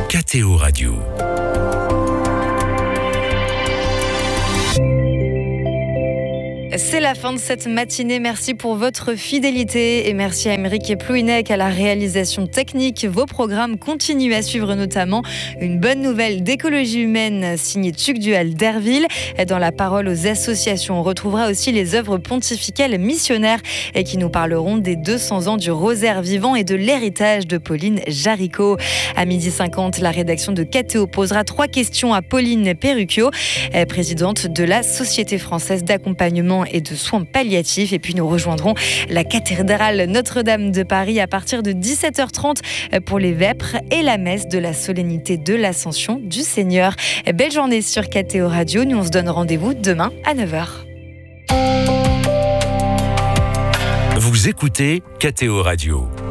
KTO Radio. C'est la fin de cette matinée. Merci pour votre fidélité et merci à Aymeric Plouinec à la réalisation technique. Vos programmes continuent à suivre, notamment une bonne nouvelle d'écologie humaine signée Tugdual d'Herville. Dans la parole aux associations, on retrouvera aussi les œuvres pontificales missionnaires et qui nous parleront des 200 ans du rosaire vivant et de l'héritage de Pauline Jaricot. À 12h50, la rédaction de KTO posera 3 questions à Pauline Perrucchio, présidente de la Société française d'accompagnement et de soins palliatifs. Et puis nous rejoindrons la cathédrale Notre-Dame de Paris à partir de 17h30 pour les vêpres et la messe de la solennité de l'Ascension du Seigneur. Belle journée sur KTO Radio. Nous on se donne rendez-vous demain à 9h. Vous écoutez KTO Radio.